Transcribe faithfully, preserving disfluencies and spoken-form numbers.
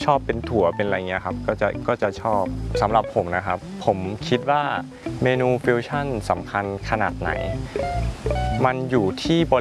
ชอบเป็นถั่วเป็นอะไรเงี้ยครับก็จะก็จะชอบสำหรับผมนะครับผมคิดว่าเมนูฟิวชั่นสำคัญขนาดไหนมันอยู่ที่บ